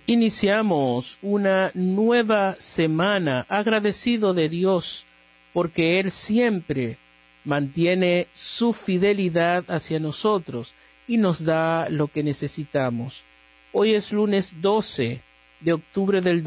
Iniciamos una nueva semana agradecido de Dios porque Él siempre mantiene su fidelidad hacia nosotros y nos da lo que necesitamos. Hoy es lunes 12 de octubre del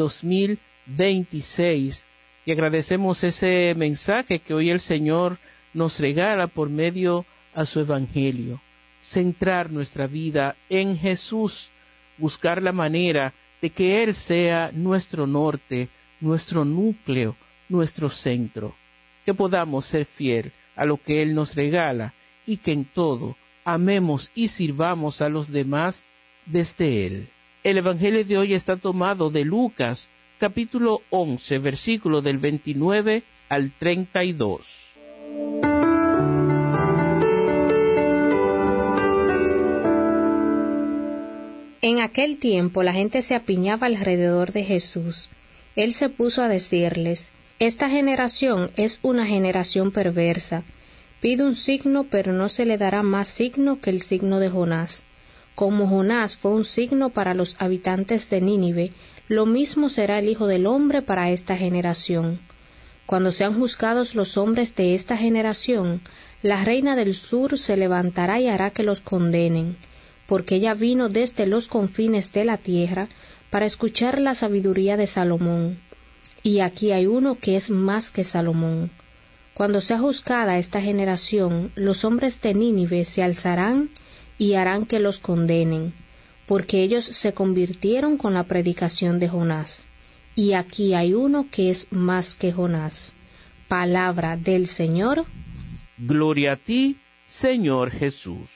2026 y agradecemos ese mensaje que hoy el Señor nos regala por medio a su Evangelio. Centrar nuestra vida en Jesús, buscar la manera de que Él sea nuestro norte, nuestro núcleo, nuestro centro. Que podamos ser fiel a lo que Él nos regala y que en todo amemos y sirvamos a los demás desde Él. El Evangelio de hoy está tomado de Lucas, capítulo 11, versículo del 29 al 32. En aquel tiempo la gente se apiñaba alrededor de Jesús. Él se puso a decirles: Esta generación es una generación perversa. Pide un signo, pero no se le dará más signo que el signo de Jonás. Como Jonás fue un signo para los habitantes de Nínive, lo mismo será el Hijo del Hombre para esta generación. Cuando sean juzgados los hombres de esta generación, la reina del sur se levantará y hará que los condenen, porque ella vino desde los confines de la tierra para escuchar la sabiduría de Salomón. Y aquí hay uno que es más que Salomón. Cuando sea juzgada esta generación, los hombres de Nínive se alzarán y harán que los condenen, porque ellos se convirtieron con la predicación de Jonás. Y aquí hay uno que es más que Jonás. Palabra del Señor. Gloria a ti, Señor Jesús.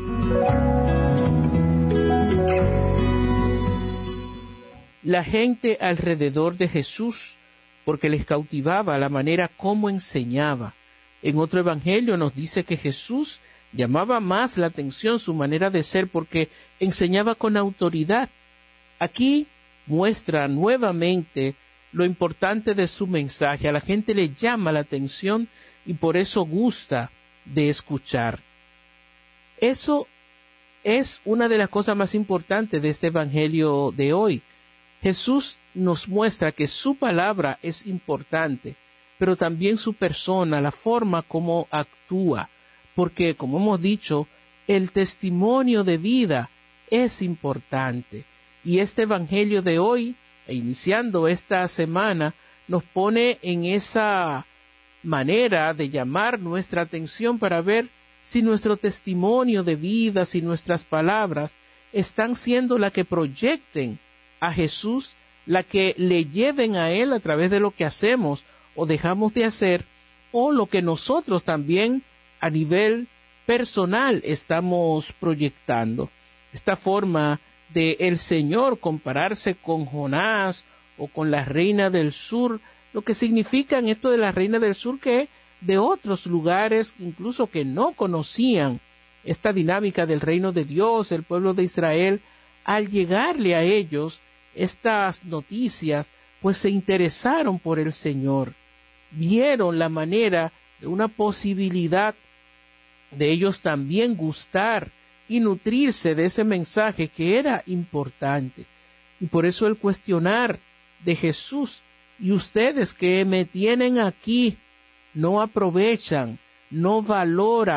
La gente alrededor de Jesús, porque les cautivaba la manera como enseñaba. En otro evangelio nos dice que Jesús llamaba más la atención su manera de ser porque enseñaba con autoridad. Aquí muestra nuevamente lo importante de su mensaje. A la gente le llama la atención y por eso gusta de escuchar. Eso es una de las cosas más importantes de este evangelio de hoy. Jesús nos muestra que su palabra es importante, pero también su persona, la forma como actúa, porque, como hemos dicho, el testimonio de vida es importante. Y este evangelio de hoy, iniciando esta semana, nos pone en esa manera de llamar nuestra atención para ver si nuestro testimonio de vida, si nuestras palabras están siendo la que proyecten a Jesús, la que le lleven a Él a través de lo que hacemos o dejamos de hacer, o lo que nosotros también a nivel personal estamos proyectando. Esta forma de el Señor compararse con Jonás o con la reina del sur, lo que significa en esto de la reina del sur, que de otros lugares incluso que no conocían esta dinámica del reino de Dios, el pueblo de Israel, al llegarle a ellos estas noticias, pues se interesaron por el Señor, vieron la manera de una posibilidad de ellos también gustar y nutrirse de ese mensaje que era importante. Y por eso el cuestionar de Jesús: y ustedes que me tienen aquí, no aprovechan, no valoran